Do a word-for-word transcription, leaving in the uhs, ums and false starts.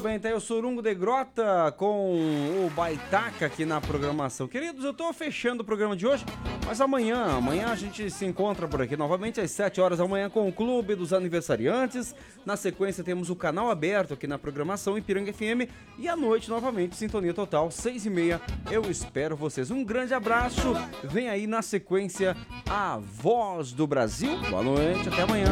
bem, tá aí o Sorungo de Grota com o Baitaca aqui na programação. Queridos, eu tô fechando o programa de hoje, mas amanhã, amanhã a gente se encontra por aqui novamente às sete horas da manhã com o Clube dos Aniversariantes. Na sequência temos o canal aberto aqui na programação Ipiranga F M e à noite novamente Sintonia Total, seis e meia. Eu espero vocês. Um grande abraço. Vem aí na sequência a Voz do Brasil. Boa noite, até amanhã.